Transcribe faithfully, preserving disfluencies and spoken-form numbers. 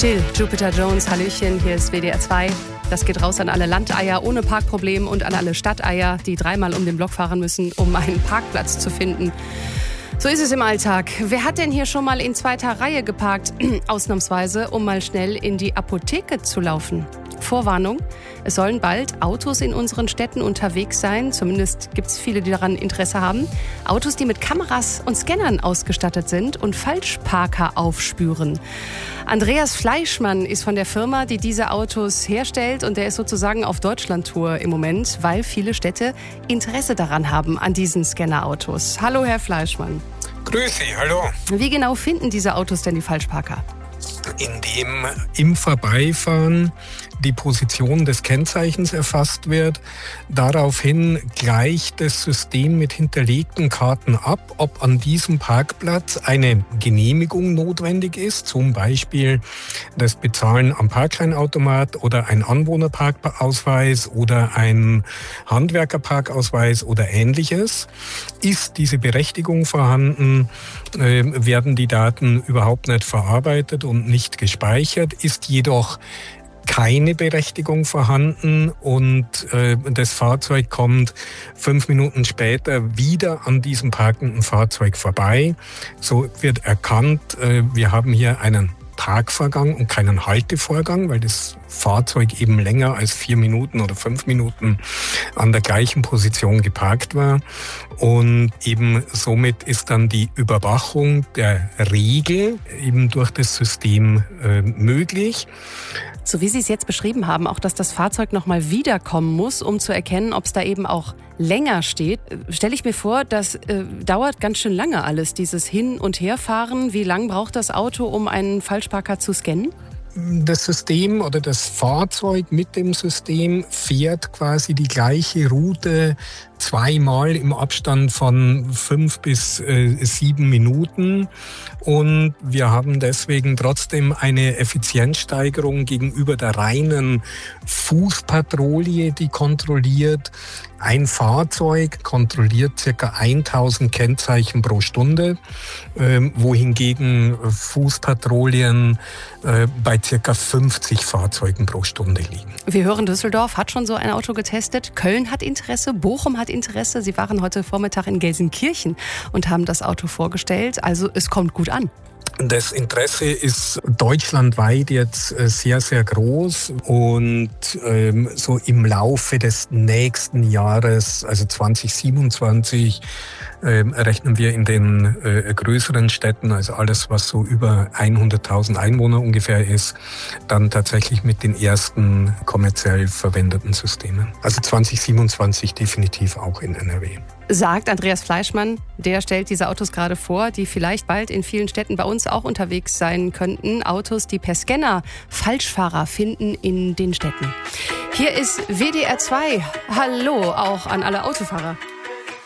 Still, Jupiter Jones, Hallöchen, hier ist W D R zwei. Das geht raus an alle Landeier ohne Parkproblem und an alle Stadteier, die dreimal um den Block fahren müssen, um einen Parkplatz zu finden. So ist es im Alltag. Wer hat denn hier schon mal in zweiter Reihe geparkt? Ausnahmsweise, um mal schnell in die Apotheke zu laufen. Vorwarnung, es sollen bald Autos in unseren Städten unterwegs sein. Zumindest gibt es viele, die daran Interesse haben. Autos, die mit Kameras und Scannern ausgestattet sind und Falschparker aufspüren. Andreas Fleischmann ist von der Firma, die diese Autos herstellt. Und der ist sozusagen auf Deutschlandtour im Moment, weil viele Städte Interesse daran haben, an diesen Scannerautos. Hallo, Herr Fleischmann. Grüß Sie, hallo. Wie genau finden diese Autos denn die Falschparker? Indem im Vorbeifahren die Position des Kennzeichens erfasst wird. Daraufhin gleicht das System mit hinterlegten Karten ab, ob an diesem Parkplatz eine Genehmigung notwendig ist, zum Beispiel das Bezahlen am Parkleinautomat oder ein Anwohnerparkausweis oder ein Handwerkerparkausweis oder Ähnliches. Ist diese Berechtigung vorhanden, äh, werden die Daten überhaupt nicht verarbeitet und nicht gespeichert, ist jedoch keine Berechtigung vorhanden und äh, das Fahrzeug kommt fünf Minuten später wieder an diesem parkenden Fahrzeug vorbei. So wird erkannt, äh, wir haben hier einen Parkvorgang und keinen Haltevorgang, weil das Fahrzeug eben länger als vier Minuten oder fünf Minuten an der gleichen Position geparkt war. Und eben somit ist dann die Überwachung der Regel eben durch das System äh, möglich. So wie Sie es jetzt beschrieben haben, auch dass das Fahrzeug nochmal wiederkommen muss, um zu erkennen, ob es da eben auch länger steht, stelle ich mir vor, das äh, dauert ganz schön lange alles, dieses Hin- und Herfahren. Wie lang braucht das Auto, um einen Falschparker zu scannen? Das System oder das Fahrzeug mit dem System fährt quasi die gleiche Route zweimal im Abstand von fünf bis äh, sieben Minuten. Und wir haben deswegen trotzdem eine Effizienzsteigerung gegenüber der reinen Fußpatrouille, die kontrolliert. Ein Fahrzeug kontrolliert circa tausend Kennzeichen pro Stunde, äh, wohingegen Fußpatrouillen äh, bei circa fünfzig Fahrzeugen pro Stunde liegen. Wir hören, Düsseldorf hat schon so ein Auto getestet. Köln hat Interesse, Bochum hat Interesse. Sie waren heute Vormittag in Gelsenkirchen und haben das Auto vorgestellt. Also es kommt gut an. Das Interesse ist deutschlandweit jetzt sehr, sehr groß und ähm, so im Laufe des nächsten Jahres, also zwanzig siebenundzwanzig, ähm, rechnen wir in den äh, größeren Städten, also alles, was so über hunderttausend Einwohner ungefähr ist, dann tatsächlich mit den ersten kommerziell verwendeten Systemen. Also zwanzig siebenundzwanzig definitiv auch in N R W. Sagt Andreas Fleischmann, der stellt diese Autos gerade vor, die vielleicht bald in vielen Städten bei uns auch unterwegs sein könnten. Autos, die per Scanner Falschfahrer finden in den Städten. Hier ist W D R zwei. Hallo auch an alle Autofahrer.